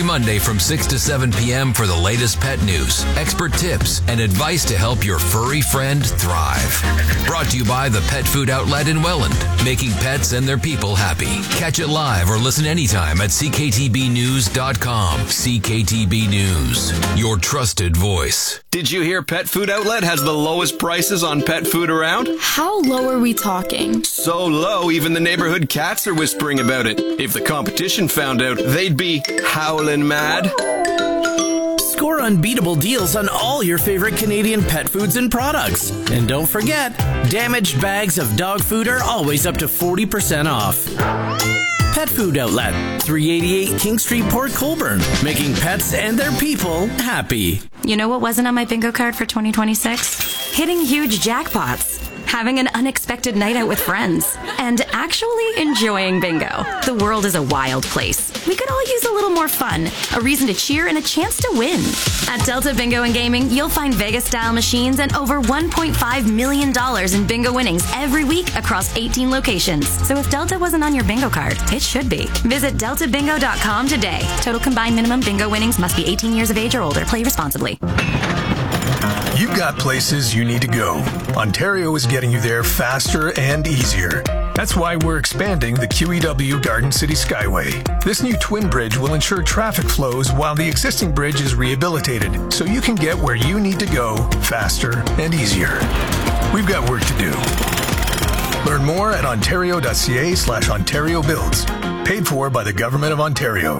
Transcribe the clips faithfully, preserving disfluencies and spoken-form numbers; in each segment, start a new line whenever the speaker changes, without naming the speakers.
Monday from six to seven p.m. for the latest pet news, expert tips, and advice to help your furry friend thrive. Brought to you by the Pet Food Outlet in Welland, making pets and their people happy. Catch it live or listen anytime at c k t b news dot com. C K T B News, your trusted voice.
Did you hear Pet Food Outlet has the lowest prices on pet food around?
How low are we talking?
So low, even the neighborhood cats are whispering about it. If the competition found out, they'd be howling mad.
Score unbeatable deals on all your favorite Canadian pet foods and products. And don't forget, damaged bags of dog food are always up to forty percent off. Pet Food Outlet, three eighty-eight King Street, Port Colborne, making pets and their people happy.
You know what wasn't on my bingo card for twenty twenty-six? Hitting huge jackpots, having an unexpected night out with friends, and actually enjoying bingo. The world is a wild place. We could all use a little more fun, a reason to cheer, and a chance to win. At Delta Bingo and Gaming, you'll find Vegas-style machines and over one point five million dollars in bingo winnings every week across eighteen locations. So if Delta wasn't on your bingo card, it should be. Visit delta bingo dot com today. Total combined minimum bingo winnings must be eighteen years of age or older. Play responsibly.
You've got places you need to go. Ontario is getting you there faster and easier. That's why we're expanding the Q E W Garden City Skyway. This new twin bridge will ensure traffic flows while the existing bridge is rehabilitated, so you can get where you need to go faster and easier. We've got work to do. Learn more at ontario.ca slash Ontario Builds. Paid for by the Government of Ontario.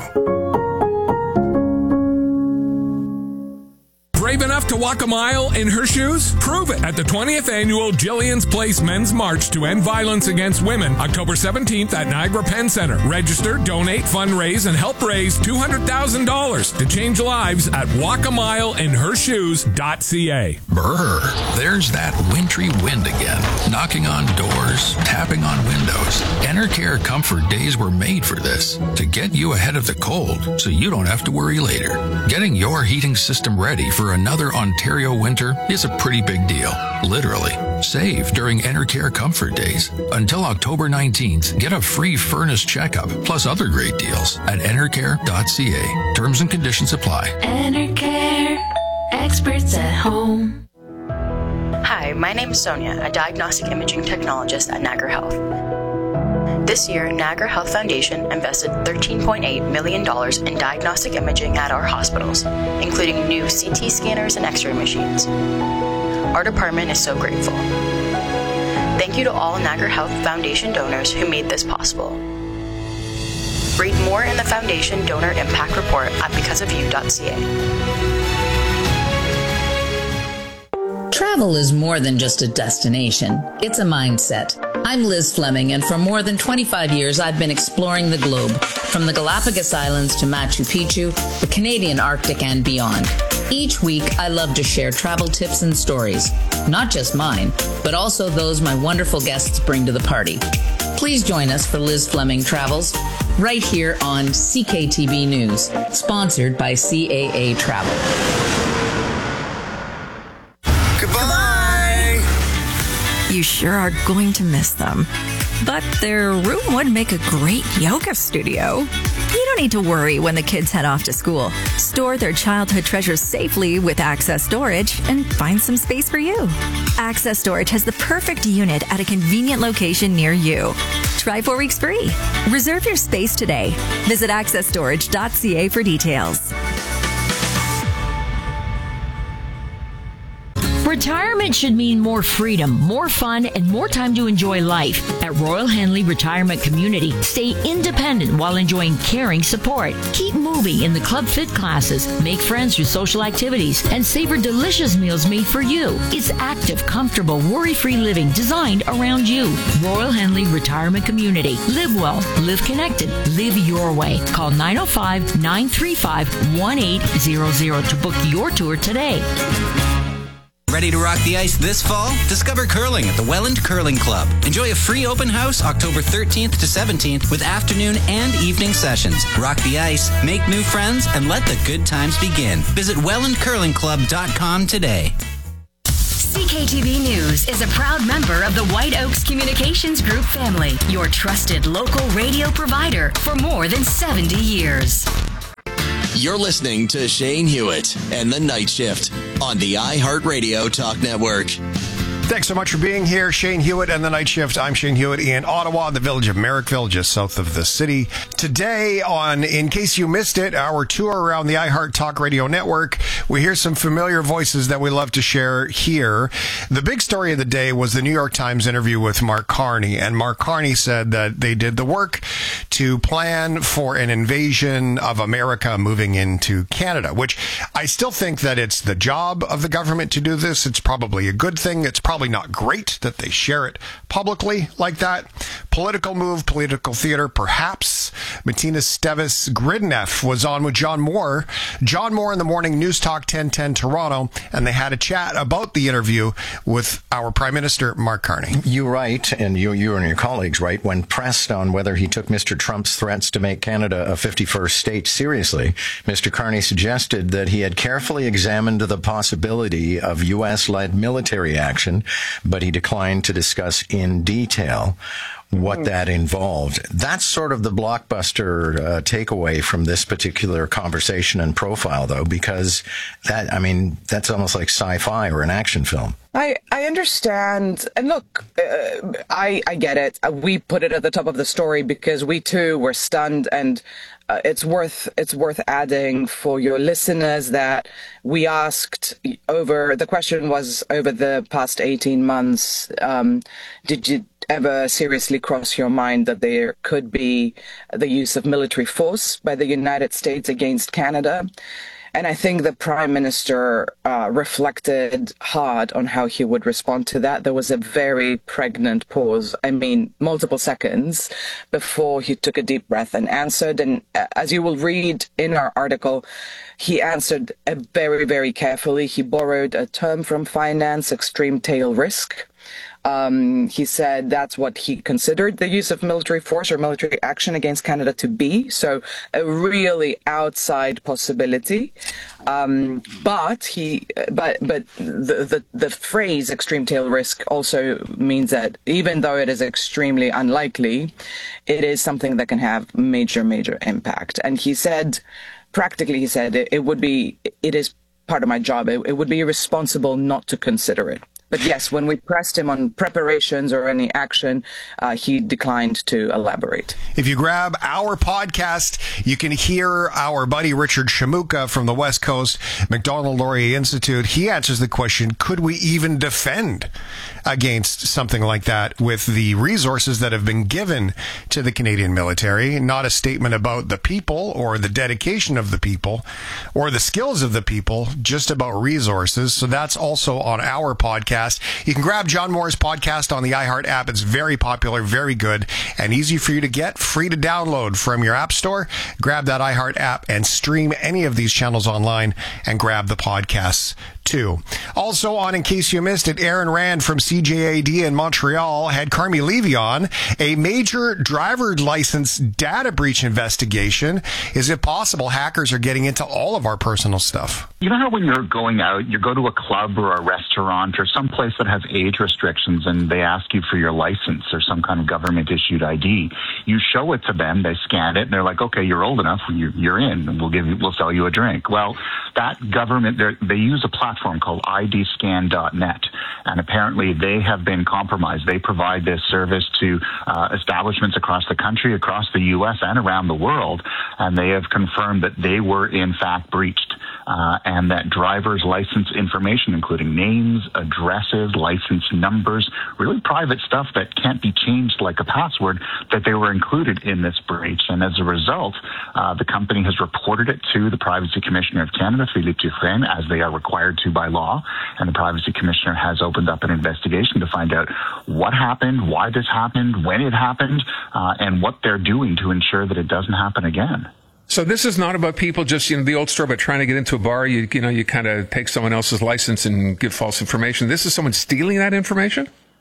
Brave enough to walk a mile in her shoes? Prove it at the twentieth Annual Jillian's Place Men's March to End Violence Against Women, October seventeenth at Niagara Penn Center. Register, donate, fundraise, and help raise two hundred thousand dollars to change lives at walk a mile in her shoes dot c a.
Brr, there's that wintry wind again, knocking on doors, tapping on windows. Enercare Comfort Days were made for this, to get you ahead of the cold so you don't have to worry later. Getting your heating system ready for another Ontario winter is a pretty big deal. Literally. Save during Enercare Comfort Days. Until October nineteenth, get a free furnace checkup, plus other great deals at enercare dot c a. Terms and conditions apply.
Enercare. Experts at home.
Hi, my name is Sonia, a diagnostic imaging technologist at Niagara Health. This year, Niagara Health Foundation invested thirteen point eight million dollars in diagnostic imaging at our hospitals, including new C T scanners and X-ray machines. Our department is so grateful. Thank you to all Niagara Health Foundation donors who made this possible. Read more in the Foundation Donor Impact Report at because of you dot c a.
Travel is more than just a destination. It's a mindset. I'm Liz Fleming, and for more than twenty-five years, I've been exploring the globe, from the Galapagos Islands to Machu Picchu, the Canadian Arctic, and beyond. Each week, I love to share travel tips and stories, not just mine, but also those my wonderful guests bring to the party. Please join us for Liz Fleming Travels, right here on C K T B News, sponsored by C A A Travel.
Goodbye! You sure are going to miss them. But their room would make a great yoga studio. You don't need to worry when the kids head off to school. Store their childhood treasures safely with Access Storage and find some space for you. Access Storage has the perfect unit at a convenient location near you. Try four weeks free. Reserve your space today. Visit access storage dot c a for details.
Retirement should mean more freedom, more fun, and more time to enjoy life. At Royal Henley Retirement Community, stay independent while enjoying caring support. Keep moving in the Club Fit classes, make friends through social activities, and savor delicious meals made for you. It's active, comfortable, worry-free living designed around you. Royal Henley Retirement Community. Live well, live connected, live your way. Call nine oh five, nine three five, one eight zero zero to book your tour today.
Ready to rock the ice this fall? Discover curling at the Welland Curling Club. Enjoy a free open house October thirteenth to seventeenth with afternoon and evening sessions. Rock the ice, make new friends, and let the good times begin. Visit welland curling club dot com today.
C K T V News is a proud member of the White Oaks Communications Group family, your trusted local radio provider for more than seventy years.
You're listening to Shane Hewitt and the Night Shift on the iHeartRadio Talk Network.
Thanks so much for being here. Shane Hewitt and the Night Shift. I'm Shane Hewitt in Ottawa, the village of Merrickville, just south of the city. Today on In Case You Missed It, our tour around the iHeart Talk Radio Network, we hear some familiar voices that we love to share here. The big story of the day was the New York Times interview with Mark Carney, and Mark Carney said that they did the work to plan for an invasion of America moving into Canada, which I still think that it's the job of the government to do this. It's probably a good thing. It's probably Probably not great that they share it publicly like that. Political move, political theater, perhaps. Martina Stevis Gridneff was on with John Moore. John Moore in the morning, News Talk ten ten Toronto, and they had a chat about the interview with our Prime Minister, Mark Carney.
You write, and you, you and your colleagues write, when pressed on whether he took Mister Trump's threats to make Canada a fifty-first state seriously, Mister Carney suggested that he had carefully examined the possibility of U S-led military action, but he declined to discuss in detail what that involved. That's sort of the blockbuster uh, takeaway from this particular conversation and profile, though, because that, I mean, that's almost like sci-fi or an action film.
I, I understand. And look, uh, I, I get it. Uh, we put it at the top of the story because we too were stunned, and uh, it's worth it's worth adding for your listeners that we asked over, the question was over the past eighteen months, um, did you ever seriously cross your mind that there could be the use of military force by the United States against Canada? And I think the Prime Minister uh, reflected hard on how he would respond to that. There was a very pregnant pause, I mean, multiple seconds before he took a deep breath and answered. And as you will read in our article, he answered uh, very, very carefully. He borrowed a term from finance, extreme tail risk. Um, he said that's what he considered the use of military force or military action against Canada to be. So a really outside possibility. Um, but he, but, but the, the, the phrase extreme tail risk also means that even though it is extremely unlikely, it is something that can have major, major impact. And he said, practically, he said it, it would be, it is part of my job. It, it would be irresponsible not to consider it. But yes, when we pressed him on preparations or any action, uh, he declined to elaborate.
If you grab our podcast, you can hear our buddy Richard Shamuka from the West Coast Macdonald Laurier Institute. He answers the question, could we even defend against something like that with the resources that have been given to the Canadian military? Not a statement about the people or the dedication of the people or the skills of the people, just about resources. So that's also on our podcast. You can grab John Moore's podcast on the iHeart app. It's very popular, very good, and easy for you to get, free to download from your app store. Grab that iHeart app and stream any of these channels online and grab the podcasts too. Also on In Case You Missed It, Aaron Rand from C J A D in Montreal had Carmi Levy on. A major driver license data breach investigation. Is it possible hackers are getting into all of our personal stuff?
You know how when you're going out, you go to a club or a restaurant or some place that has age restrictions and they ask you for your license or some kind of government-issued I D. You show it to them, they scan it, and they're like, okay, you're old enough, you're, you're in, and we'll give you, we'll sell you a drink. Well, that government, they use a platform called I D scan dot net, and apparently they have been compromised. They provide this service to uh, establishments across the country, across the U S and around the world, and they have confirmed that they were in fact breached. Uh, and that driver's license information, including names, addresses, license numbers, really private stuff that can't be changed like a password, that they were included in this breach. And as a result, uh, the company has reported it to the Privacy Commissioner of Canada, Philippe Dufresne, as they are required to by law. And the Privacy Commissioner has opened up an investigation to find out what happened, why this happened, when it happened, uh, and what they're doing to ensure that it doesn't happen again.
So this is not about people just, you know, the old story about trying to get into a bar. You, you know, you kind of take someone else's license and give false information. This is someone stealing that information?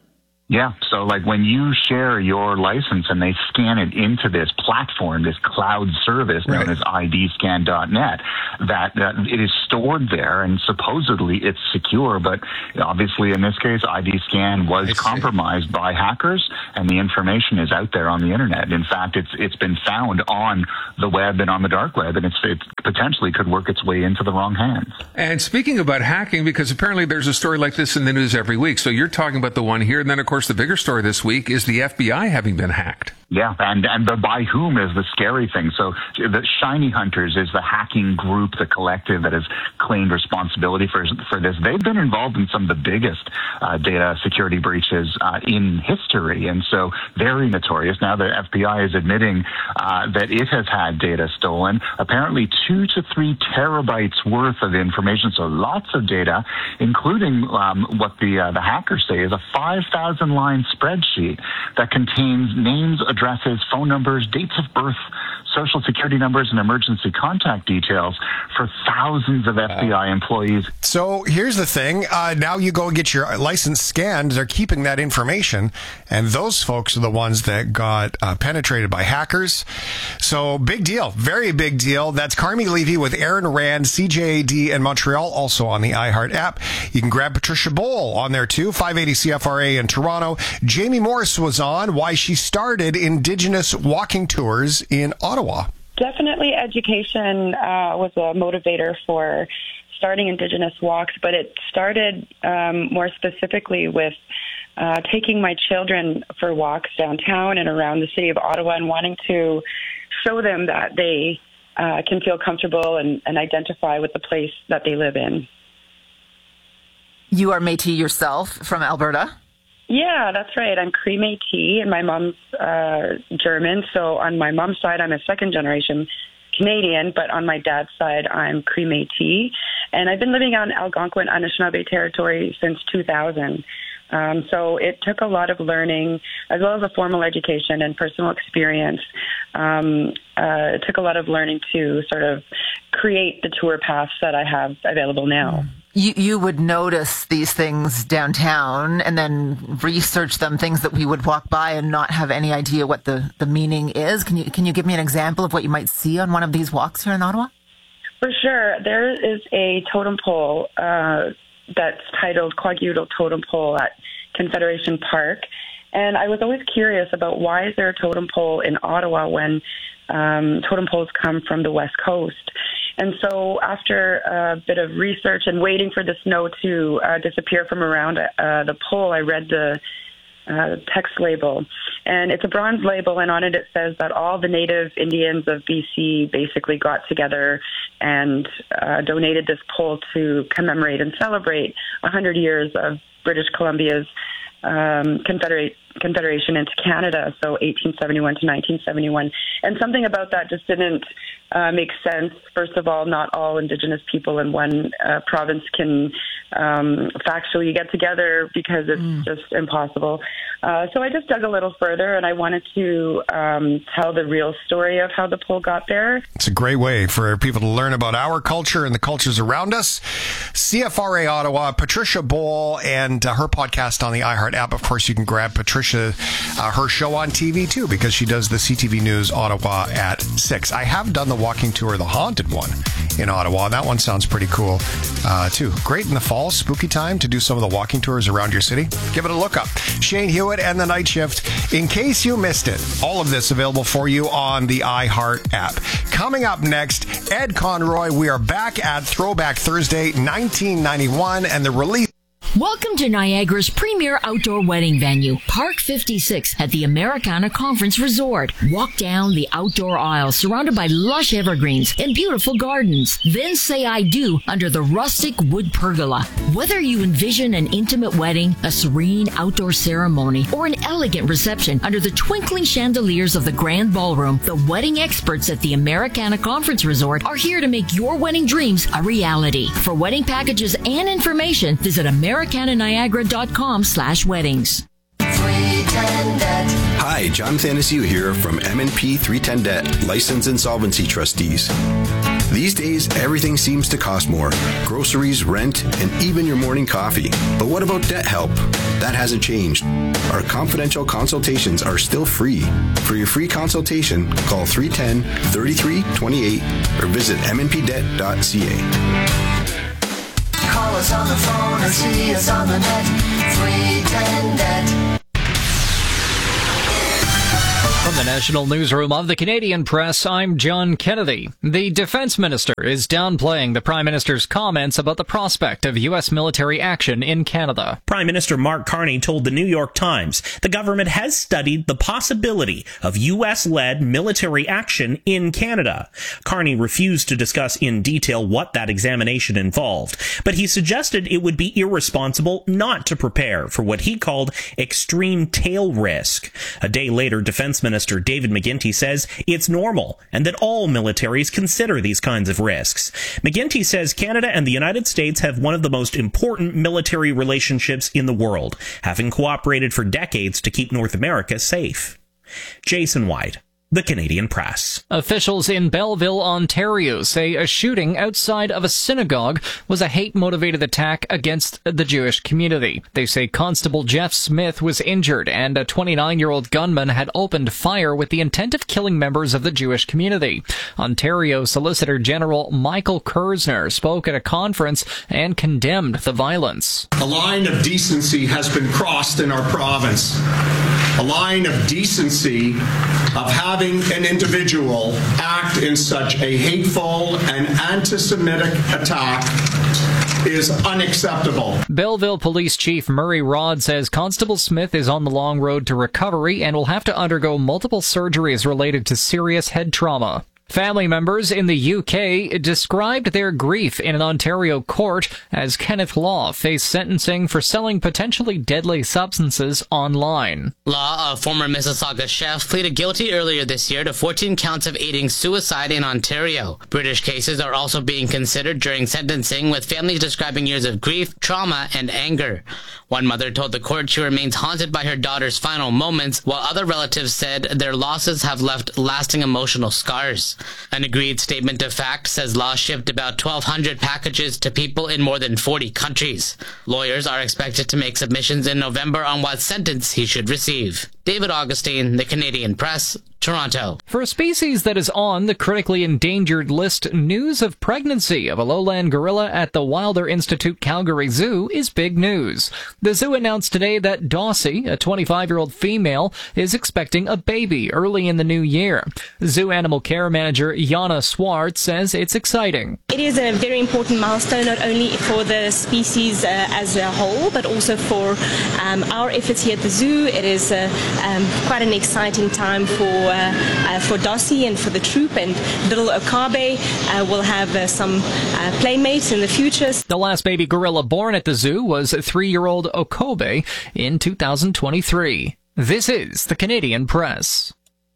Yeah. So like when you share your license and they scan it into this platform, this cloud service known right. as I D scan dot net, that, that it is stored there and supposedly it's secure. But obviously in this case, I D Scan was compromised by hackers and the information is out there on the internet. In fact, it's it's been found on the web and on the dark web, and it's, it potentially could work its way into the wrong hands.
And speaking about hacking, because apparently there's a story like this in the news every week. So you're talking about the one here, and then of course the bigger story this week is the F B I having been hacked.
Yeah, and and the by whom is the scary thing. So the Shiny Hunters is the hacking group, the collective that has claimed responsibility for for this. They've been involved in some of the biggest uh, data security breaches uh, in history, and so very notorious. Now the F B I is admitting uh, that it has had data stolen, apparently two to three terabytes worth of information. So lots of data, including um, what the uh, the hackers say is a five thousand line spreadsheet that contains names, addresses, phone numbers, dates of birth, social security numbers, and emergency contact details for thousands of F B I employees.
So here's the thing. Uh, now you go get your license scanned. They're keeping that information. And those folks are the ones that got uh, penetrated by hackers. So big deal. Very big deal. That's Carmi Levy with Aaron Rand, C J A D in Montreal, also on the iHeart app. You can grab Patricia Bowl on there too, five eighty C F R A in Toronto. Jamie Morse was on why she started Indigenous walking tours in Ottawa.
Definitely education uh, was a motivator for starting Indigenous walks, but it started um, more specifically with uh, taking my children for walks downtown and around the city of Ottawa and wanting to show them that they uh, can feel comfortable and, and identify with the place that they live in.
You are Métis yourself from Alberta?
Yeah, that's right. I'm Cree Métis, and my mom's uh, German. So on my mom's side, I'm a second-generation Canadian, but on my dad's side, I'm Cree Métis. And I've been living on Algonquin Anishinaabe territory since two thousand. Um, so it took a lot of learning, as well as a formal education and personal experience. Um, uh, it took a lot of learning to sort of create the tour paths that I have available now.
You, you would notice these things downtown and then research them, things that we would walk by and not have any idea what the, the meaning is. Can you can you give me an example of what you might see on one of these walks here in Ottawa?
For sure. There is a totem pole uh, that's titled Quagutl Totem Pole at Confederation Park. And I was always curious about why is there a totem pole in Ottawa when um, totem poles come from the West Coast. And so after a bit of research and waiting for the snow to uh, disappear from around uh, the pole, I read the uh, text label. And it's a bronze label, and on it it says that all the native Indians of B C basically got together and uh, donated this pole to commemorate and celebrate one hundred years of British Columbia's um, Confederate Confederation into Canada, so eighteen seventy-one to nineteen seventy-one. And something about that just didn't uh, make sense. First of all, not all Indigenous people in one uh, province can um, factually get together because it's mm. just impossible. Uh, so I just dug a little further, and I wanted to um, tell the real story of how the pole got there.
It's a great way for people to learn about our culture and the cultures around us. C F R A Ottawa, Patricia Bowl, and uh, her podcast on the iHeart app. Of course, you can grab Patricia Uh, her show on T V too, because she does the C T V News Ottawa at six. I have done the walking tour, the haunted one in Ottawa. That one sounds pretty cool uh, too. Great in the fall, spooky time to do some of the walking tours around your city. Give it a look up. Shane Hewitt and the Night Shift. In case you missed it, all of this available for you on the iHeart app. Coming up next, Ed Conroy. We are back at Throwback Thursday nineteen ninety-one and the release.
Welcome to Niagara's premier outdoor wedding venue, Park fifty-six at the Americana Conference Resort. Walk down the outdoor aisle surrounded by lush evergreens and beautiful gardens. Then say I do under the rustic wood pergola. Whether you envision an intimate wedding, a serene outdoor ceremony, or an elegant reception under the twinkling chandeliers of the grand ballroom, the wedding experts at the Americana Conference Resort are here to make your wedding dreams a reality. For wedding packages and information, visit Americana Niagara dot com slash weddings.
Hi, John Thanasiu here from M and P three ten Debt, Licensed Insolvency Trustees. These days, everything seems to cost more. Groceries, rent, and even your morning coffee. But what about debt help? That hasn't changed. Our confidential consultations are still free. For your free consultation, call three one zero, three three two eight or visit m n p debt dot c a.
Call us on the phone or see us on the net. three ten debt.
From the National Newsroom of the Canadian Press, I'm John Kennedy. The Defense Minister is downplaying the Prime Minister's comments about the prospect of U S military action in Canada.
Prime Minister Mark Carney told the New York Times the government has studied the possibility of U S-led military action in Canada. Carney refused to discuss in detail what that examination involved, but he suggested it would be irresponsible not to prepare for what he called extreme tail risk. A day later, Defense Minister Minister David McGuinty says it's normal and that all militaries consider these kinds of risks. McGuinty says Canada and the United States have one of the most important military relationships in the world, having cooperated for decades to keep North America safe. Jason White, The Canadian Press.
Officials in Belleville, Ontario say a shooting outside of a synagogue was a hate-motivated attack against the Jewish community. They say Constable Jeff Smith was injured and a twenty-nine-year-old gunman had opened fire with the intent of killing members of the Jewish community. Ontario Solicitor General Michael Kersner spoke at a conference and condemned the violence.
A line of decency has been crossed in our province. A line of decency of having an individual act in such a hateful and anti-Semitic attack is unacceptable.
Belleville Police Chief Murray Rod says Constable Smith is on the long road to recovery and will have to undergo multiple surgeries related to serious head trauma. Family members in the U K described their grief in an Ontario court as Kenneth Law faced sentencing for selling potentially deadly substances online.
Law, a former Mississauga chef, pleaded guilty earlier this year to fourteen counts of aiding suicide in Ontario. British cases are also being considered during sentencing, with families describing years of grief, trauma, and anger. One mother told the court she remains haunted by her daughter's final moments, while other relatives said their losses have left lasting emotional scars. An agreed statement of fact says Law shipped about twelve hundred packages to people in more than forty countries. Lawyers are expected to make submissions in November on what sentence he should receive. David Augustine, The Canadian Press, Toronto.
For a species that is on the critically endangered list, news of pregnancy of a lowland gorilla at the Wilder Institute Calgary Zoo is big news. The zoo announced today that Dossie, a twenty-five-year-old female, is expecting a baby early in the new year. Zoo animal care manager Jana Swart says it's exciting.
It is a very important milestone, not only for the species uh, as a whole, but also for um, our efforts here at the zoo. It is uh, um, quite an exciting time for uh, uh, for Dossie and for the troop, and little Okabe uh, will have uh, some uh, playmates in the future.
The last baby gorilla born at the zoo was three-year-old Okabe in two thousand twenty-three. This is the Canadian Press.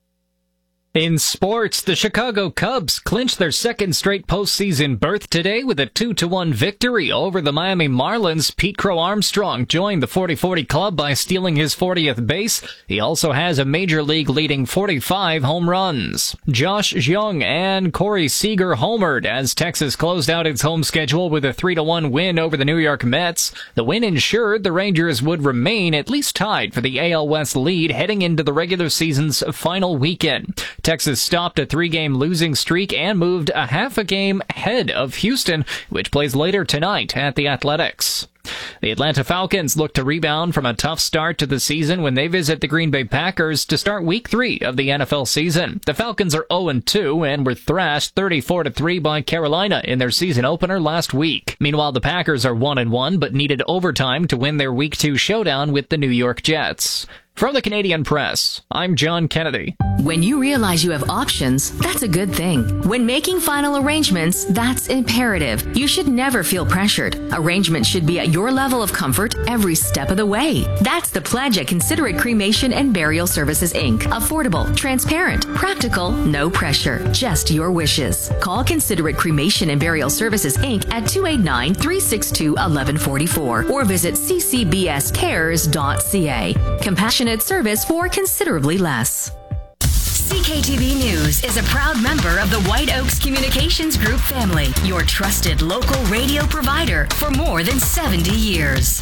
In sports, the Chicago Cubs clinched their second straight postseason berth today with a two to one victory over the Miami Marlins. Pete Crow Armstrong joined the forty forty club by stealing his fortieth base. He also has a major league leading forty-five home runs. Josh Jung and Corey Seager homered as Texas closed out its home schedule with a three to one win over the New York Mets. The win ensured the Rangers would remain at least tied for the A L West lead heading into the regular season's final weekend. Texas stopped a three-game losing streak and moved a half a game ahead of Houston, which plays later tonight at the Athletics. The Atlanta Falcons look to rebound from a tough start to the season when they visit the Green Bay Packers to start week three of the N F L season. The Falcons are oh and two and were thrashed thirty-four to three by Carolina in their season opener last week. Meanwhile, the Packers are one and one but needed overtime to win their week two showdown with the New York Jets. From the Canadian Press, I'm John Kennedy.
When you realize you have options, that's a good thing. When making final arrangements, that's imperative. You should never feel pressured. Arrangements should be at your level of comfort every step of the way. That's the pledge at Considerate Cremation and Burial Services, Incorporated. Affordable, transparent, practical, no pressure, just your wishes. Call Considerate Cremation and Burial Services, Incorporated at two eight nine, three six two, one one four four or visit c c b s cares dot c a. Compassionate minute service for considerably less. C K T V News is a proud member of the White Oaks Communications Group family, your trusted local radio provider for more than seventy years.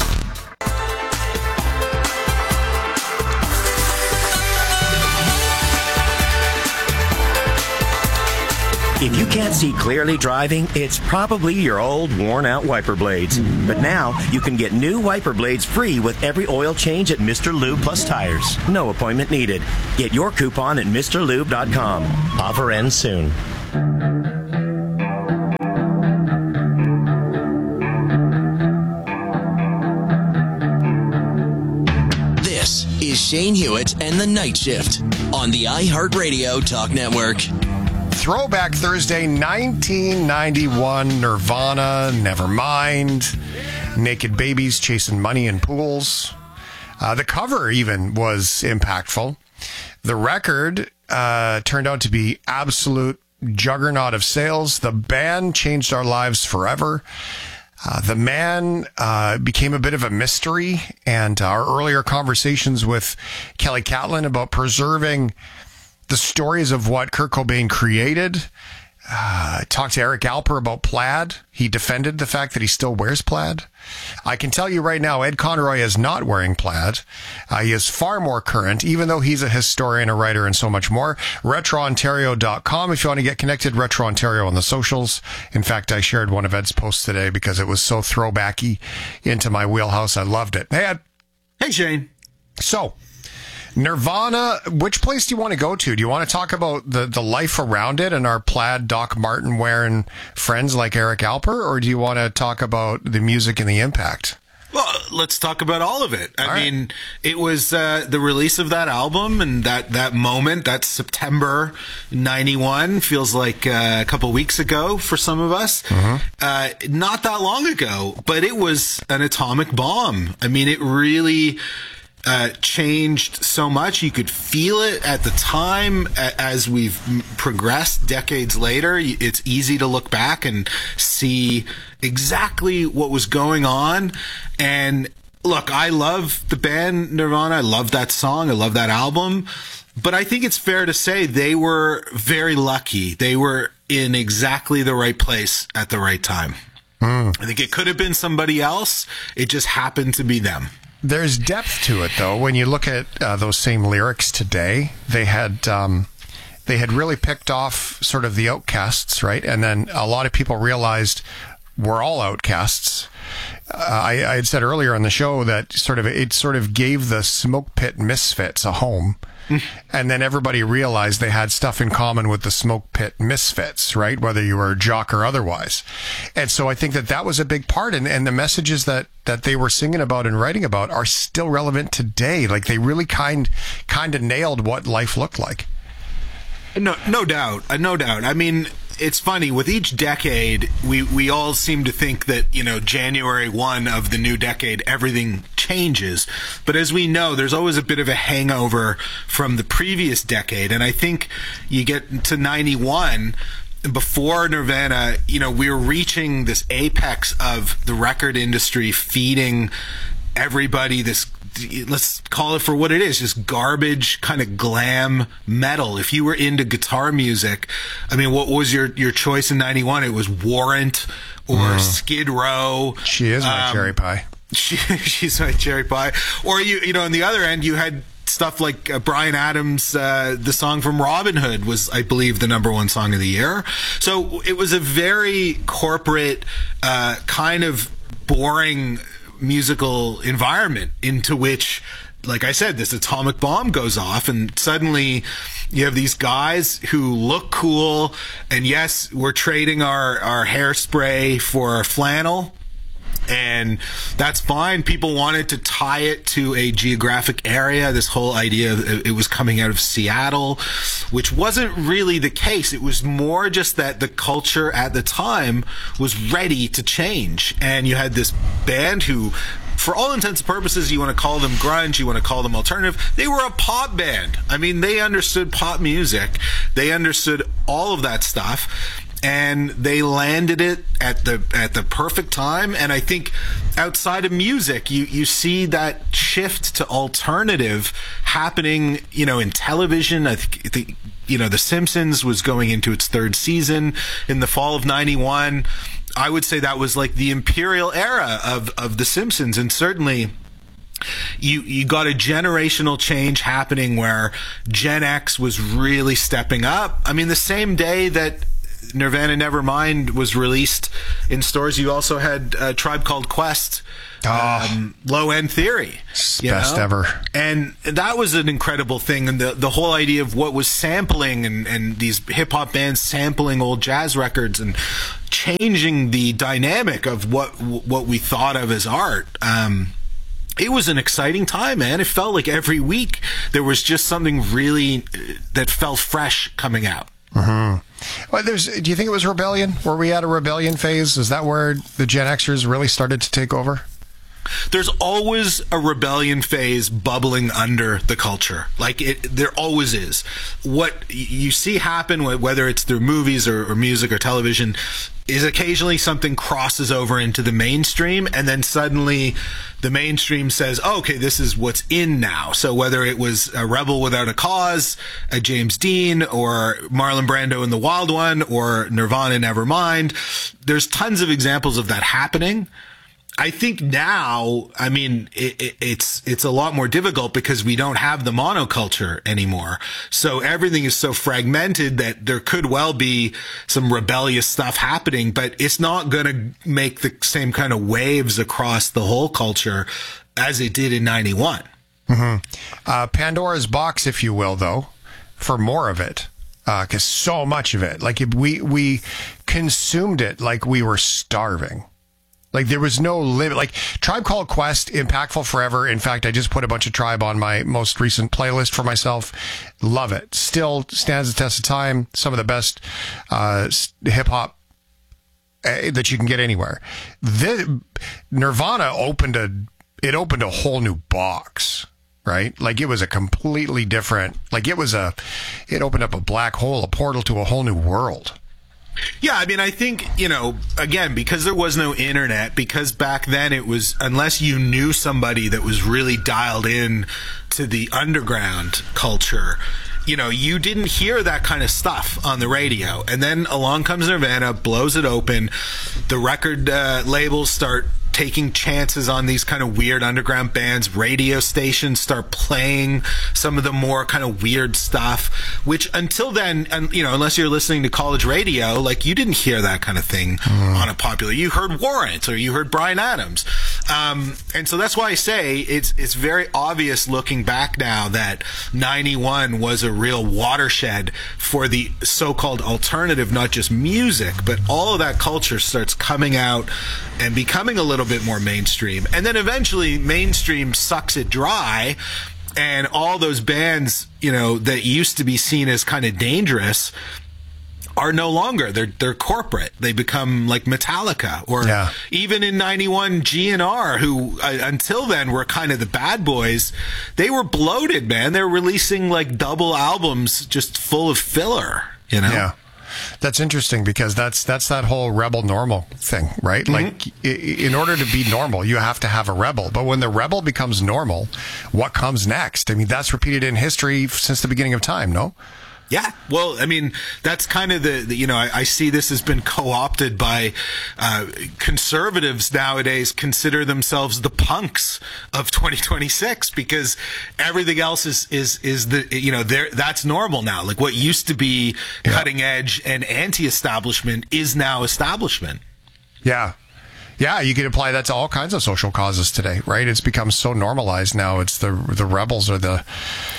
If you can't see clearly driving, it's probably your old worn-out wiper blades. But now, you can get new wiper blades free with every oil change at Mister Lube Plus Tires. No appointment needed. Get your coupon at Mr Lube dot com. Offer ends soon.
This is Shane Hewitt and the Night Shift on the iHeartRadio Talk Network.
Throwback Thursday, nineteen ninety-one, Nirvana, Nevermind, Naked Babies Chasing Money in Pools. Uh, the cover even was impactful. The record uh, turned out to be absolute juggernaut of sales. The band changed our lives forever. Uh, the man uh, became a bit of a mystery, and our earlier conversations with Kelly Catlin about preserving the stories of what Kurt Cobain created. Uh, talked to Eric Alper about plaid. He defended the fact that he still wears plaid. I can tell you right now, Ed Conroy is not wearing plaid. Uh, he is far more current, even though he's a historian, a writer, and so much more. retro ontario dot com if you want to get connected. Retro Ontario on the socials. In fact, I shared one of Ed's posts today because it was so throwbacky into my wheelhouse. I loved it. Hey, Ed.
Hey, Shane.
So, Nirvana, which place do you want to go to? Do you want to talk about the, the life around it and our plaid Doc Martin wearing friends like Eric Alper, or do you want to talk about the music and the impact?
Well, let's talk about all of it. I
all
mean,
right.
It was uh, the release of that album and that, that moment, that September ninety-one, feels like uh, a couple weeks ago for some of us.
Mm-hmm.
Uh, not that long ago, but it was an atomic bomb. I mean, it really Uh, changed so much. You could feel it at the time. As we've progressed decades later, it's easy to look back and see exactly what was going on. And look, I love the band Nirvana. I love that song. I love that album. But I think it's fair to say they were very lucky. They were in exactly the right place at the right time.
Mm.
I think it could have been somebody else. It just happened to be them.
There's depth to it, though. When you look at uh, those same lyrics today, they had um, they had really picked off sort of the outcasts, right? And then a lot of people realized we're all outcasts. Uh, I, I had said earlier on the show that sort of it sort of gave the Smoke Pit Misfits a home. And then everybody realized they had stuff in common with the Smoke Pit Misfits, right? Whether you were a jock or otherwise. And so I think that that was a big part. And, and the messages that, that they were singing about and writing about are still relevant today. Like they really kind, kind of nailed what life looked like.
No, no doubt. Uh, no doubt. I mean, it's funny, with each decade, we, we all seem to think that, you know, January first of the new decade, everything changes. But as we know, there's always a bit of a hangover from the previous decade. And I think you get to ninety-one, before Nirvana, you know, we were reaching this apex of the record industry feeding everybody this, let's call it for what it is, just garbage kind of glam metal. If you were into guitar music, I mean, what was your, your choice in ninety-one? It was Warrant or mm. Skid Row.
She is my um, cherry pie.
She, she's my cherry pie. Or, you you know, on the other end, you had stuff like uh, Bryan Adams, uh, the song from Robin Hood was, I believe, the number one song of the year. So it was a very corporate, uh, kind of boring musical environment into which, like I said, this atomic bomb goes off, and suddenly you have these guys who look cool, and yes, we're trading our, our hairspray for flannel, and that's fine. People wanted to tie it to a geographic area. This whole idea of it was coming out of Seattle, which wasn't really the case. It was more just that the culture at the time was ready to change. And you had this band who, for all intents and purposes, you want to call them grunge, you want to call them alternative, they were a pop band. I mean, they understood pop music. They understood all of that stuff. and they landed it at the at the perfect time. And I think outside of music, you you see that shift to alternative happening, you know, in television. I think the, you know, The Simpsons was going into its third season in the fall of ninety-one. I would say that was like the imperial era of of The Simpsons, and certainly You you got a generational change happening where Gen X was really stepping up. I mean, the same day that Nirvana Nevermind was released in stores, you also had a Tribe Called Quest, oh, um, Low End Theory. You
best
know?
ever.
And that was an incredible thing. And the, the whole idea of what was sampling and, and these hip-hop bands sampling old jazz records and changing the dynamic of what what we thought of as art. Um, It was an exciting time, man. It felt like every week there was just something really that felt fresh coming out.
Mm-hmm. Well, there's. Do you think it was rebellion? Were we at a rebellion phase? Is that where the Gen Xers really started to take over?
There's always a rebellion phase bubbling under the culture. Like it, there always is. What you see happen, whether it's through movies or, or music or television, is occasionally something crosses over into the mainstream, and then suddenly the mainstream says, oh, okay, this is what's in now. So whether it was a Rebel Without a Cause, a James Dean, or Marlon Brando in The Wild One, or Nirvana Nevermind, there's tons of examples of that happening. I think now, I mean, it, it, it's it's a lot more difficult because we don't have the monoculture anymore. So everything is so fragmented that there could well be some rebellious stuff happening, but it's not going to make the same kind of waves across the whole culture as it did in ninety-one.
Mm-hmm. Uh, Pandora's box, if you will, though, for more of it. Because uh, so much of it, like we we consumed it like we were starving. Like there was no limit. Like Tribe Called Quest, impactful forever. In fact, I just put a bunch of Tribe on my most recent playlist for myself. Love it. Still stands the test of time. Some of the best uh, hip hop uh, that you can get anywhere. The, Nirvana opened a it opened a whole new box. Right? Like it was a completely different. Like it was a it opened up a black hole, a portal to a whole new world.
Yeah, I mean, I think, you know, again, because there was no internet, because back then it was, unless you knew somebody that was really dialed in to the underground culture, you know, you didn't hear that kind of stuff on the radio. And then along comes Nirvana, blows it open. The record uh, labels start taking chances on these kind of weird underground bands. Radio stations start playing some of the more kind of weird stuff, which until then, and you know, unless you're listening to college radio, like you didn't hear that kind of thing mm. on a popular. You heard Warrant or you heard Bryan Adams, um, and so that's why I say it's it's very obvious looking back now that ninety-one was a real watershed for the so-called alternative, not just music, but all of that culture starts coming out and becoming a little bit more mainstream. And then eventually mainstream sucks it dry, and all those bands, you know, that used to be seen as kind of dangerous are no longer. They're they're corporate. They become like Metallica, or yeah. even in ninety-one G N R, who uh, until then were kind of the bad boys. They were bloated, man. They were releasing like double albums just full of filler, you know?
Yeah. That's interesting because that's that's that whole rebel normal thing, right? Mm-hmm. Like, I- in order to be normal, you have to have a rebel. But when the rebel becomes normal, what comes next? I mean, that's repeated in history since the beginning of time, no?
Yeah, well, I mean, that's kind of the, the you know, I, I see this has been co-opted by uh, conservatives nowadays consider themselves the punks of twenty twenty-six because everything else is, is, is the, you know, there that's normal now. Like what used to be yeah. cutting edge and anti-establishment is now establishment.
Yeah. Yeah, you can apply that to all kinds of social causes today, right? It's become so normalized now. It's the the rebels or the...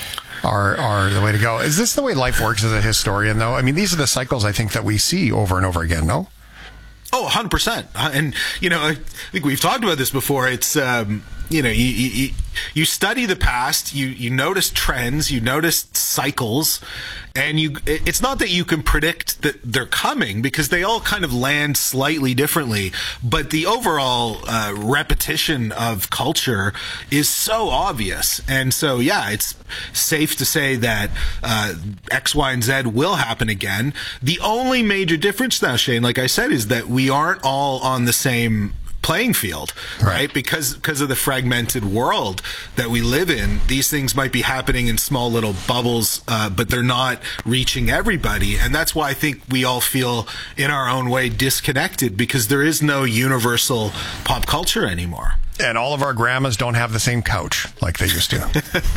Are are the way to go. Is this the way life works as a historian, though? I mean, these are the cycles I think that we see over and over again, no?
Oh, one hundred percent. And, you know, I think we've talked about this before. It's, um, you know, you, you, you study the past, you, you notice trends, you notice cycles, and you, it's not that you can predict that they're coming because they all kind of land slightly differently, but the overall uh, repetition of culture is so obvious. And so, yeah, it's safe to say that uh, X, Y, and Z will happen again. The only major difference now, Shane, like I said, is that we aren't all on the same playing field, right? Because because of the fragmented world that we live in, these things might be happening in small little bubbles, uh, but they're not reaching everybody. And that's why I think we all feel in our own way disconnected, because there is no universal pop culture anymore.
And all of our grandmas don't have the same couch like they used to.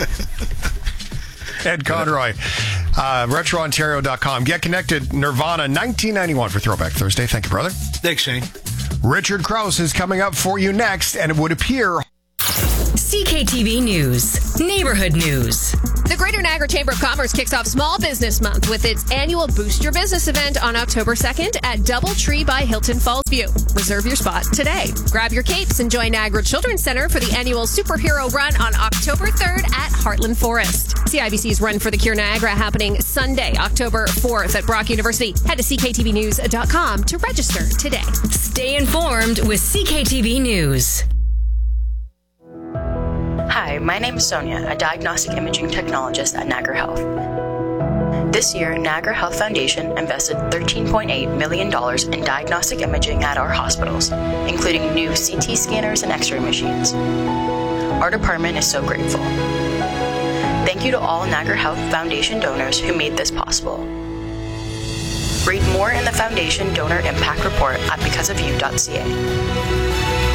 Ed Conroy, uh, retro ontario dot com. Get connected. Nirvana, nineteen ninety-one for Throwback Thursday. Thank you, brother.
Thanks, Shane.
Richard Krause is coming up for you next, and it would appear...
C K T V News, Neighborhood News.
The Greater Niagara Chamber of Commerce kicks off Small Business Month with its annual Boost Your Business event on October second at Doubletree by Hilton Falls View. Reserve your spot today. Grab your capes and join Niagara Children's Center for the annual Superhero Run on October third at Heartland Forest. C I B C's Run for the Cure Niagara happening Sunday, October fourth at Brock University. Head to c k t v news dot com to register today.
Stay informed with C K T V News.
Hi, my name is Sonia, a diagnostic imaging technologist at Niagara Health. This year, Niagara Health Foundation invested thirteen point eight million dollars in diagnostic imaging at our hospitals, including new C T scanners and X-ray machines. Our department is so grateful. Thank you to all Niagara Health Foundation donors who made this possible. Read more in the Foundation Donor Impact Report at because of you dot c a.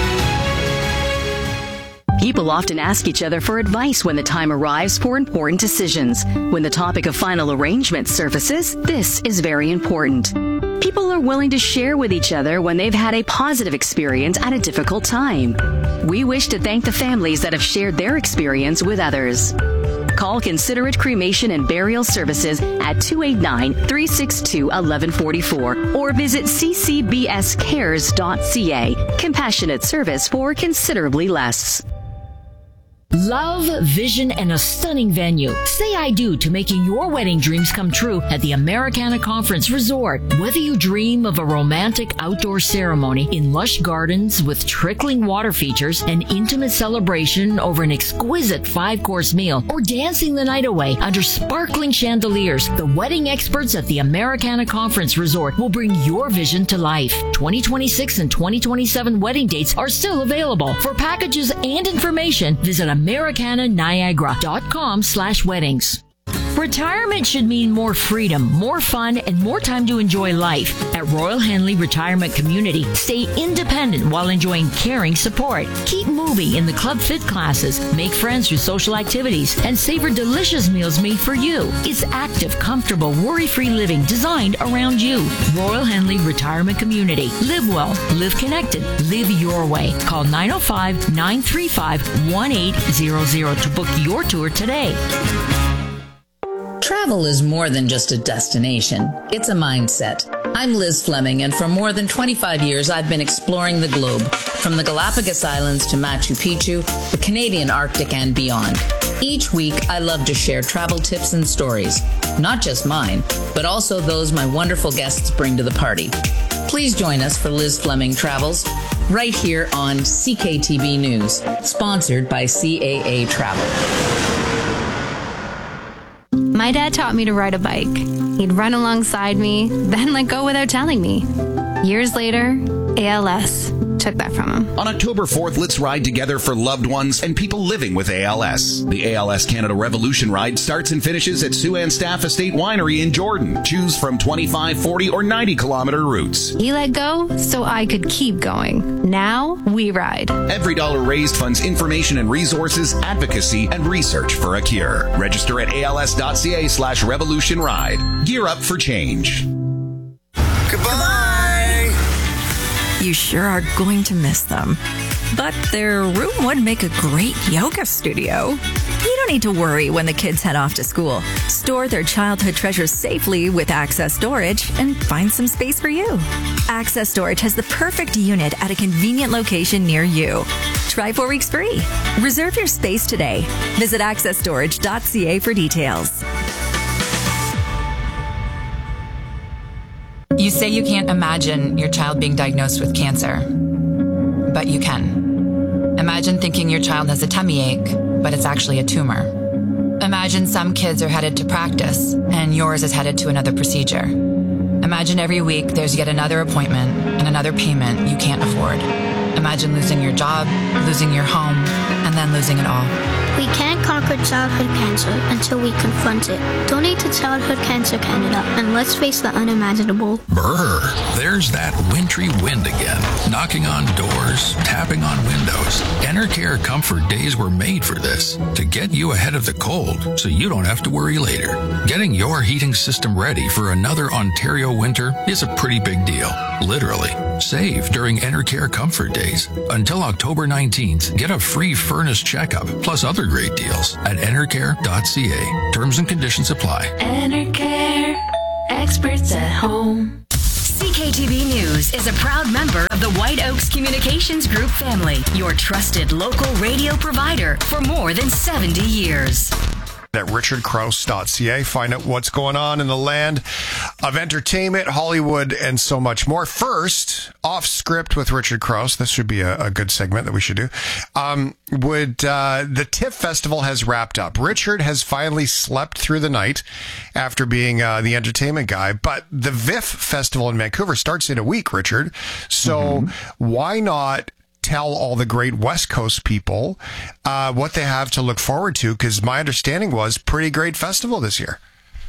People often ask each other for advice when the time arrives for important decisions. When the topic of final arrangement surfaces, this is very important. People are willing to share with each other when they've had a positive experience at a difficult time. We wish to thank the families that have shared their experience with others. Call Considerate Cremation and Burial Services at two eight nine, three six two, one one four four or visit c c b s cares dot c a. Compassionate service for considerably less.
Love, vision, and a stunning venue. Say I do to making your wedding dreams come true at the Americana Conference Resort. Whether you dream of a romantic outdoor ceremony in lush gardens with trickling water features, an intimate celebration over an exquisite five-course meal, or dancing the night away under sparkling chandeliers, the wedding experts at the Americana Conference Resort will bring your vision to life. twenty twenty-six and twenty twenty-seven wedding dates are still available. For packages and information, visit Americana Niagara dot com slash weddings. Retirement should mean more freedom, more fun, and more time to enjoy life. At Royal Henley Retirement Community, stay independent while enjoying caring support. Keep moving in the Club Fit classes, make friends through social activities, and savor delicious meals made for you. It's active, comfortable, worry-free living designed around you. Royal Henley Retirement Community. Live well, live connected, live your way. Call nine oh five, nine three five, one eight zero zero to book your tour today.
Travel is more than just a destination. It's a mindset. I'm Liz Fleming, and for more than twenty-five years, I've been exploring the globe, from the Galapagos Islands to Machu Picchu, the Canadian Arctic, and beyond. Each week, I love to share travel tips and stories, not just mine, but also those my wonderful guests bring to the party. Please join us for Liz Fleming Travels, right here on C K T V News, sponsored by C A A Travel.
My dad taught me to ride a bike. He'd run alongside me, then let go without telling me. Years later, A L S took that from him.
On October fourth, let's ride together for loved ones and people living with A L S. The A L S Canada Revolution Ride starts and finishes at Siouxland Staff Estate Winery in Jordan. Choose from twenty-five, forty, or ninety kilometer routes.
He let go so I could keep going. Now we ride.
Every dollar raised funds information and resources, advocacy, and research for a cure. Register at A L S dot C A slash revolution ride. Gear up for change.
Goodbye! You sure are going to miss them. But their room would make a great yoga studio. You don't need to worry when the kids head off to school. Store their childhood treasures safely with Access Storage and find some space for you. Access Storage has the perfect unit at a convenient location near you. try four weeks free. Reserve your space today. Visit access storage dot c a for details.
You say you can't imagine your child being diagnosed with cancer, but you can. Imagine thinking your child has a tummy ache, but it's actually a tumor. Imagine some kids are headed to practice, and yours is headed to another procedure. Imagine every week there's yet another appointment and another payment you can't afford. Imagine losing your job, losing your home, and then losing it all.
We can't conquer childhood cancer until we confront it. Donate to Childhood Cancer Canada and let's face the unimaginable.
Brr, there's that wintry wind again, knocking on doors, tapping on windows. Enercare Comfort Days were made for this, to get you ahead of the cold so you don't have to worry later. Getting your heating system ready for another Ontario winter is a pretty big deal, literally. Save during Enercare Comfort Days. Until October nineteenth, get a free furnace checkup, plus other great deals at enercare dot c a. Terms and conditions apply.
Enercare, experts at home.
C K T V News is a proud member of the White Oaks Communications Group family, your trusted local radio provider for more than seventy years.
At richard crouse dot c a. Find out what's going on in the land of entertainment, Hollywood, and so much more. First, off script with Richard Crouse. This should be a, a good segment that we should do. Um, would uh, the TIFF Festival has wrapped up. Richard has finally slept through the night after being uh, the entertainment guy. But the V I F Festival in Vancouver starts in a week, Richard. So mm-hmm. why not tell all the great West Coast people uh, what they have to look forward to? Because my understanding was pretty great festival this year.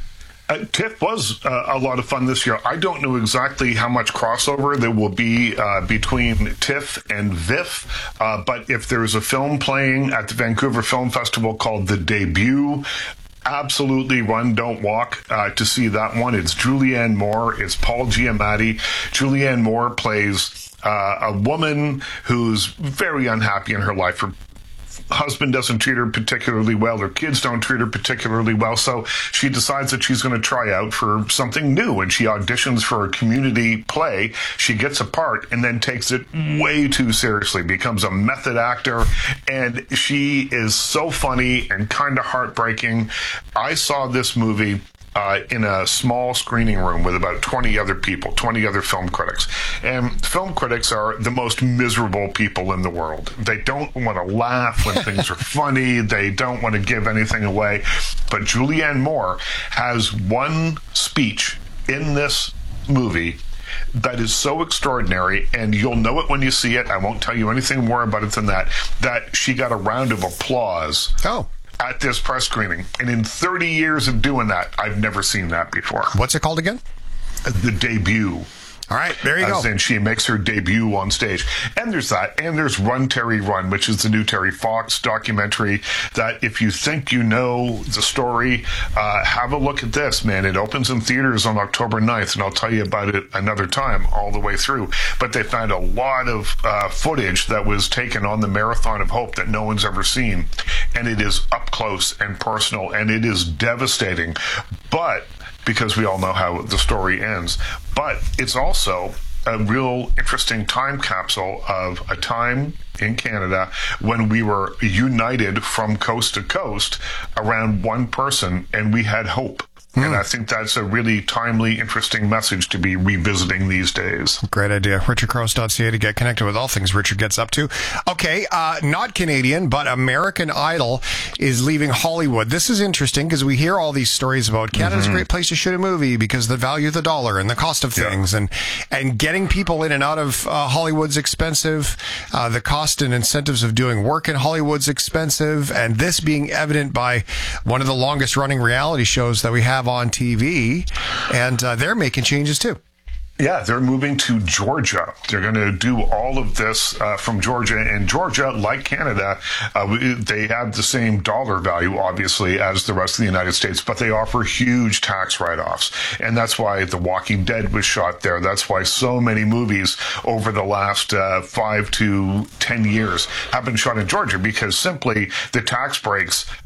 Uh, TIFF was uh, a lot of fun this year. I don't know exactly how much crossover there will be uh, between TIFF and V I F, uh, but if there's a film playing at the Vancouver Film Festival called The Debut, absolutely run, don't walk uh, to see that one. It's Julianne Moore. It's Paul Giamatti. Julianne Moore plays Uh, a woman who's very unhappy in her life. Her husband doesn't treat her particularly well. Her kids don't treat her particularly well. So she decides that she's going to try out for something new, and she auditions for a community play. She gets a part and then takes it way too seriously, becomes a method actor, and she is so funny and kind of heartbreaking. I saw this movie Uh, in a small screening room with about twenty other people, twenty other film critics. And film critics are the most miserable people in the world. They don't want to laugh when things are funny. They don't want to give anything away. But Julianne Moore has one speech in this movie that is so extraordinary, and you'll know it when you see it. I won't tell you anything more about it than that, that she got a round of applause.
Oh.
At this press screening. And in thirty years of doing that, I've never seen that before.
What's it called again?
The Debut.
All right, there you
As
go.
in she makes her debut on stage. And there's that. And there's Run, Terry, Run, which is the new Terry Fox documentary that if you think you know the story, uh, have a look at this, man. It opens in theaters on October ninth, and I'll tell you about it another time all the way through. But they found a lot of uh, footage that was taken on the Marathon of Hope that no one's ever seen. And it is up close and personal, and it is devastating. But because we all know how the story ends. But it's also a real interesting time capsule of a time in Canada when we were united from coast to coast around one person, and we had hope. Mm. And I think that's a really timely, interesting message to be revisiting these days.
Great idea. richard crouse dot c a to get connected with all things Richard gets up to. Okay, uh, not Canadian, but American Idol is leaving Hollywood. This is interesting because we hear all these stories about Canada's mm-hmm. a great place to shoot a movie because of the value of the dollar and the cost of things. Yeah. And, and getting people in and out of uh, Hollywood's expensive. Uh, the cost and incentives of doing work in Hollywood's expensive. And this being evident by one of the longest running reality shows that we have on T V, and uh, they're making changes too.
Yeah, they're moving to Georgia. They're going to do all of this uh, from Georgia. And Georgia, like Canada, uh, they have the same dollar value, obviously, as the rest of the United States, but they offer huge tax write-offs. And that's why The Walking Dead was shot there. That's why so many movies over the last uh, five to ten years have been shot in Georgia, because simply the tax breaks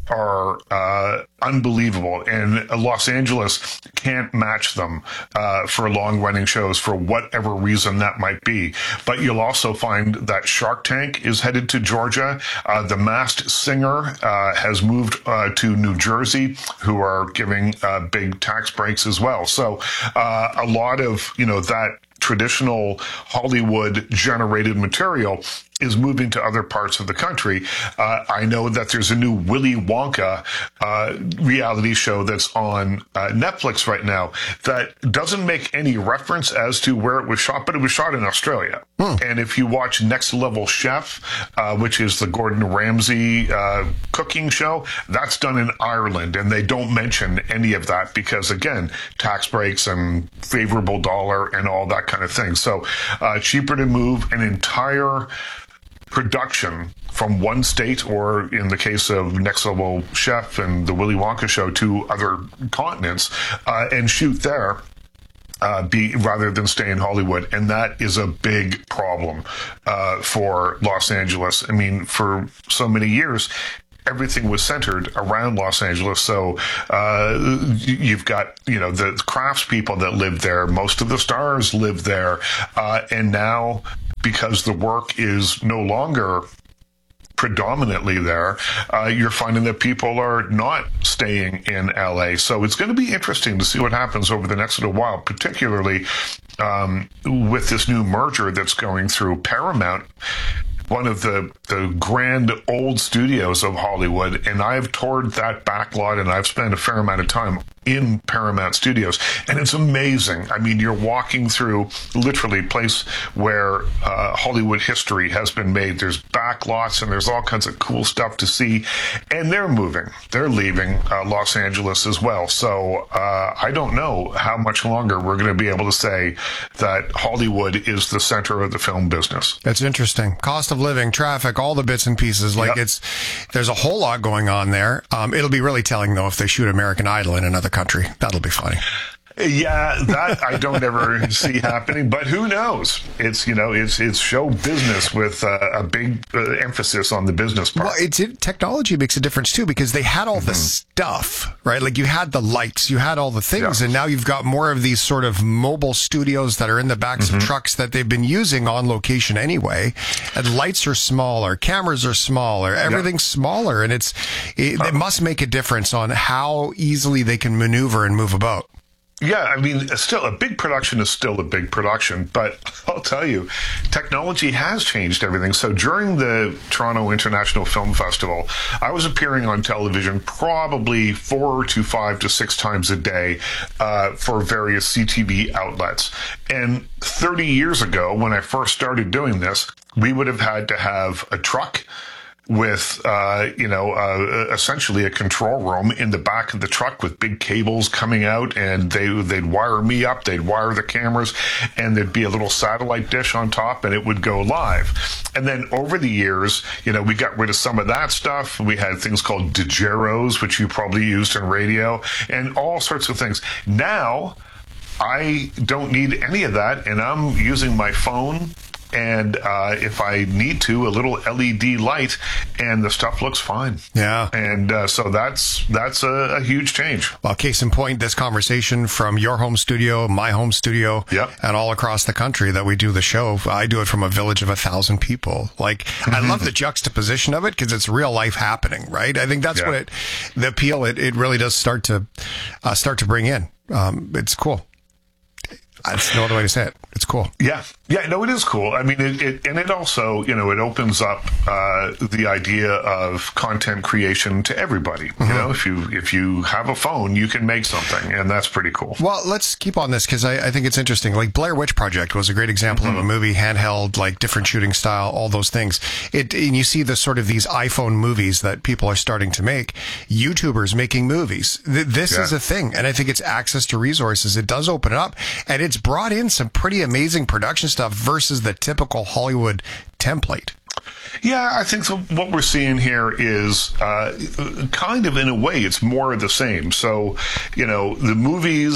are uh, unbelievable, and Los Angeles can't match them uh, for long-running shows for whatever reason that might be. But you'll also find that Shark Tank is headed to Georgia. Uh, the Masked Singer uh, has moved uh, to New Jersey, who are giving uh, big tax breaks as well. So uh, a lot of, you know, that traditional Hollywood-generated material is moving to other parts of the country. Uh, I know that there's a new Willy Wonka uh, reality show that's on uh, Netflix right now that doesn't make any reference as to where it was shot, but it was shot in Australia. Hmm. And if you watch Next Level Chef, uh, which is the Gordon Ramsay uh, cooking show, that's done in Ireland, and they don't mention any of that because, again, tax breaks and favorable dollar and all that kind of thing. So uh, cheaper to move an entire production from one state, or in the case of Next Level Chef and the Willy Wonka show, to other continents uh, and shoot there. Uh, be rather than stay in Hollywood, and that is a big problem uh, for Los Angeles. I mean, for so many years, everything was centered around Los Angeles. So uh, you've got, you know, the craftspeople that live there. Most of the stars live there, uh, and now because the work is no longer predominantly there, uh, you're finding that people are not staying in L A. So it's going to be interesting to see what happens over the next little while, particularly um, with this new merger that's going through. Paramount, one of the, the grand old studios of Hollywood, and I've toured that backlot, and I've spent a fair amount of time in Paramount Studios, and it's amazing. I mean, you're walking through literally a place where uh, Hollywood history has been made. There's backlots, and there's all kinds of cool stuff to see, and they're moving. They're leaving uh, Los Angeles as well. So uh, I don't know how much longer we're going to be able to say that Hollywood is the center of the film business.
That's interesting. Cost of living, traffic, all the bits and pieces. Like, yep. it's there's a whole lot going on there. Um, it'll be really telling, though, if they shoot American Idol in another country. That'll be funny.
Yeah, that I don't ever see happening, but who knows? It's, you know, it's it's show business with uh, a big uh, emphasis on the business part.
Well, it's it, technology makes a difference too, because they had all mm-hmm. the stuff, right? Like you had the lights, you had all the things, yeah. and now you've got more of these sort of mobile studios that are in the backs mm-hmm. of trucks that they've been using on location anyway. And lights are smaller, cameras are smaller, everything's yeah. smaller, and it's it, uh, it must make a difference on how easily they can maneuver and move about.
Yeah, I mean, still, a big production is still a big production, but I'll tell you, technology has changed everything. So during the Toronto International Film Festival, I was appearing on television probably four to five to six times a day uh, for various C T V outlets. And thirty years ago, when I first started doing this, we would have had to have a truck with, uh, you know, uh, essentially a control room in the back of the truck with big cables coming out, and they, they'd wire me up, they'd wire the cameras, and there'd be a little satellite dish on top, and it would go live. And then over the years, you know, we got rid of some of that stuff. We had things called Digeros, which you probably used in radio, and all sorts of things. Now, I don't need any of that, and I'm using my phone, and uh, if I need to, a little L E D light, and the stuff looks fine.
Yeah.
And uh, so that's that's a, a huge change.
Well, case in point, this conversation from your home studio, my home studio,
yep.
and all across the country that we do the show. I do it from a village of a thousand people. Like, mm-hmm. I love the juxtaposition of it because it's real life happening, right? I think that's yeah. what it, the appeal it, it really does start to uh, start to bring in. Um, it's cool. That's no other way to say it. It's cool.
Yeah. Yeah, no, it is cool. I mean, it, it and it also, you know, it opens up uh, the idea of content creation to everybody. Mm-hmm. You know, if you if you have a phone, you can make something, and that's pretty cool.
Well, let's keep on this because I, I think it's interesting. Like Blair Witch Project was a great example mm-hmm. of a movie, handheld, like different shooting style, all those things. It and you see the sort of these iPhone movies that people are starting to make. YouTubers making movies. Th- this yeah. is a thing, and I think it's access to resources. It does open it up, and it's brought in some pretty amazing production stuff versus the typical Hollywood template.
Yeah, I think so. What we're seeing here is uh, kind of, in a way, it's more of the same. So, you know, the movies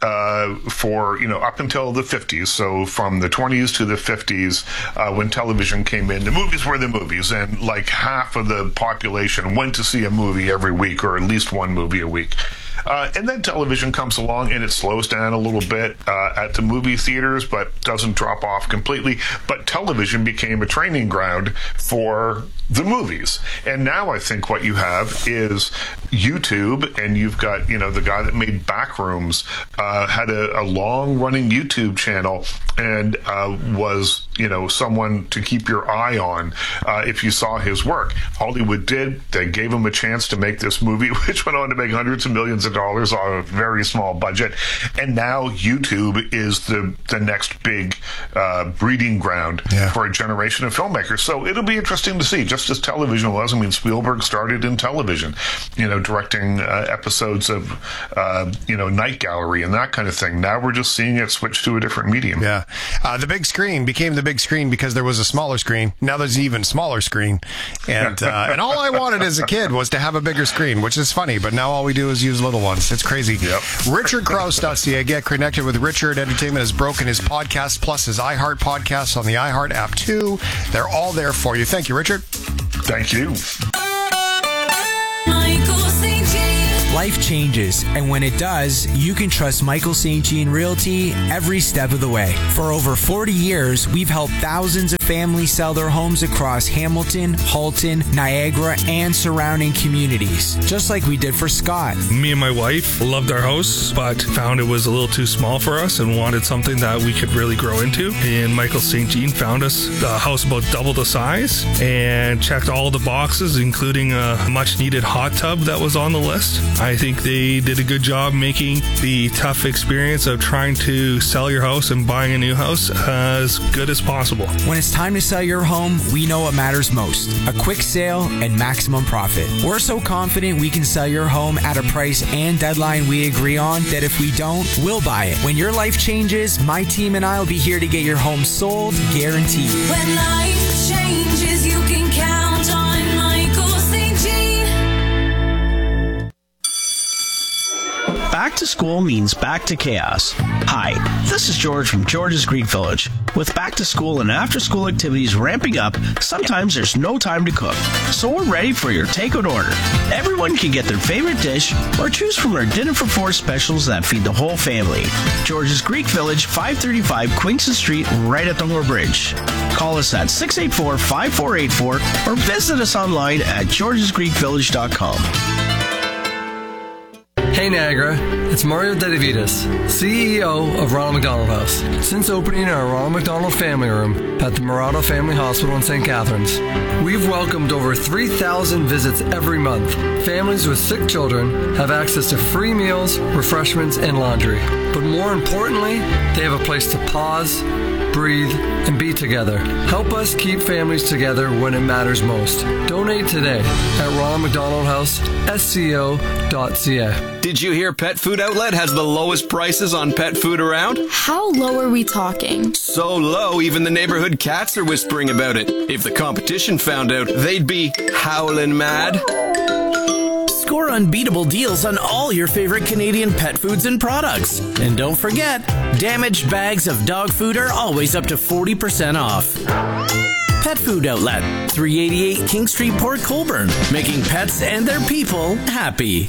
uh, for, you know, up until the fifties. So from the twenties to the fifties, uh, when television came in, the movies were the movies, and like half of the population went to see a movie every week, or at least one movie a week. Uh, and then television comes along and it slows down a little bit uh, at the movie theaters, but doesn't drop off completely. But television became a training ground for the movies. And now I think what you have is YouTube, and you've got, you know, the guy that made Backrooms uh, had a, a long-running YouTube channel and uh, was, you know, someone to keep your eye on uh, if you saw his work. Hollywood did. They gave him a chance to make this movie, which went on to make hundreds of millions of dollars on a very small budget. And now YouTube is the, the next big uh, breeding ground yeah. for a generation of filmmakers. So it'll be interesting to see. Just as television was, I mean, Spielberg started in television, you know, directing uh, episodes of, uh, you know, Night Gallery and that kind of thing. Now we're just seeing it switch to a different medium.
Yeah. Uh, the big screen became the big screen because there was a smaller screen. Now there's an even smaller screen. And, uh, and all I wanted as a kid was to have a bigger screen, which is funny, but now all we do is use little ones. It's crazy.
Yep.
Richard Crouse dot C A. Get connected with Richard. Entertainment has broken his podcast, plus his iHeart podcasts on the iHeart app, too. They're all there for you. Thank you, Richard.
Thank you.
Life changes, and when it does, you can trust Michael Saint Jean Realty every step of the way. For over forty years, we've helped thousands of families sell their homes across Hamilton, Halton, Niagara, and surrounding communities, just like we did for Scott.
Me and my wife loved our house, but found it was a little too small for us and wanted something that we could really grow into. And Michael Saint Jean found us a house about double the size and checked all the boxes, including a much-needed hot tub that was on the list. I think they did a good job making the tough experience of trying to sell your house and buying a new house as good as possible.
When it's time to sell your home, we know what matters most: a quick sale and maximum profit. We're so confident we can sell your home at a price and deadline we agree on that if we don't, we'll buy it. When your life changes, my team and I will be here to get your home sold, guaranteed.
When life changes, you can count on Michael Saint Jean.
Back to school means back to chaos. Hi, this is George from George's Greek Village. With back to school and after school activities ramping up, sometimes there's no time to cook. So we're ready for your takeout order. Everyone can get their favorite dish or choose from our dinner for four specials that feed the whole family. George's Greek Village, five thirty-five Queenston Street, right at the Moore Bridge. Call us at six eight four, five four eight four or visit us online at georges greek village dot com.
Hey Niagara, it's Mario Dedivitas, C E O of Ronald McDonald House. Since opening our Ronald McDonald Family Room at the Murado Family Hospital in Saint Catharines, we've welcomed over three thousand visits every month. Families with sick children have access to free meals, refreshments, and laundry. But more importantly, they have a place to pause, breathe, and be together. Help us keep families together when it matters most. Donate today at Ronald McDonald House, S C O dot C A.
Did you hear Pet Food Outlet has the lowest prices on pet food around?
How low are we talking?
So low, even the neighborhood cats are whispering about it. If the competition found out, they'd be howling mad.
Score unbeatable deals on all your favorite Canadian pet foods and products. And don't forget, damaged bags of dog food are always up to forty percent off. Pet Food Outlet, three eighty-eight King Street, Port Colborne, making pets and their people happy.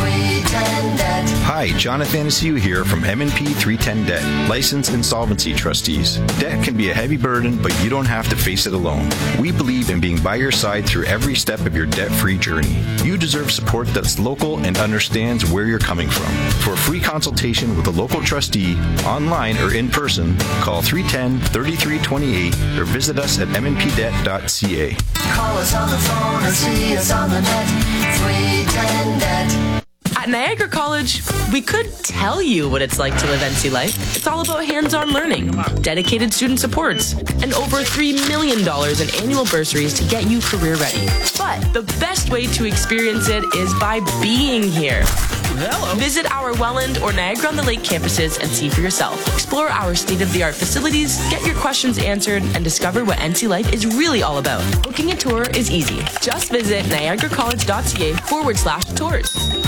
Hi, Jonathan Asiu here from M and P three ten Debt, licensed insolvency trustees. Debt can be a heavy burden, but you don't have to face it alone. We believe in being by your side through every step of your debt-free journey. You deserve support that's local and understands where you're coming from. For a free consultation with a local trustee, online or in person, call three one zero, three three two eight or visit us at m n p debt dot c a.
Call us on the phone or see us on the net. three ten debt.
At Niagara College, we could tell you what it's like to live N C life. It's all about hands-on learning, dedicated student supports, and over three million dollars in annual bursaries to get you career ready. But the best way to experience it is by being here. Hello. Visit our Welland or Niagara-on-the-Lake campuses and see for yourself. Explore our state-of-the-art facilities, get your questions answered, and discover what N C life is really all about. Booking a tour is easy. Just visit niagara college dot c a forward slash tours.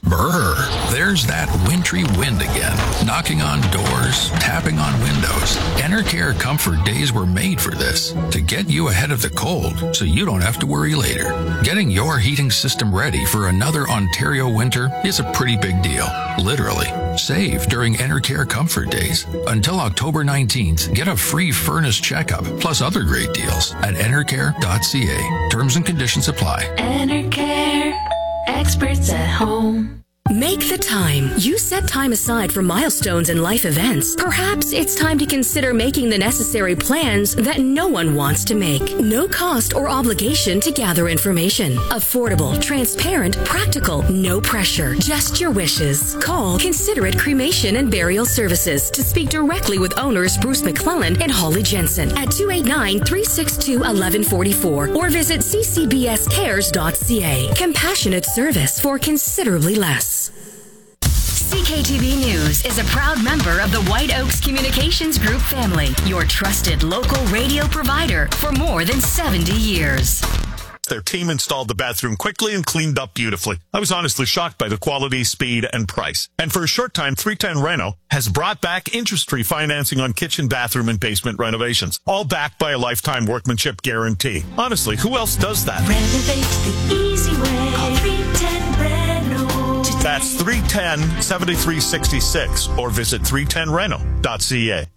Brr, there's that wintry wind again, knocking on doors, tapping on windows. Enercare Comfort Days were made for this, to get you ahead of the cold so you don't have to worry later. Getting your heating system ready for another Ontario winter is a pretty big deal, literally. Save during Enercare Comfort Days. Until October nineteenth, get a free furnace checkup, plus other great deals at enercare dot c a. Terms and conditions apply.
Enercare, experts at home.
Make the time. You set time aside for milestones and life events. Perhaps it's time to consider making the necessary plans that no one wants to make. No cost or obligation to gather information. Affordable, transparent, practical, no pressure. Just your wishes. Call Considerate Cremation and Burial Services to speak directly with owners Bruce McClellan and Holly Jensen at two eight nine, three six two, one one four four or visit c c b s cares dot c a. Compassionate service for considerably less.
C K T V News is a proud member of the White Oaks Communications Group family, your trusted local radio provider for more than seventy years.
Their team installed the bathroom quickly and cleaned up beautifully. I was honestly shocked by the quality, speed, and price. And for a short time, three ten Reno has brought back interest-free financing on kitchen, bathroom, and basement renovations, all backed by a lifetime workmanship guarantee. Honestly, who else does that?
Renovate the easy way. Call three ten Reno.
That's three one zero, seven three six six or visit three ten reno dot c a.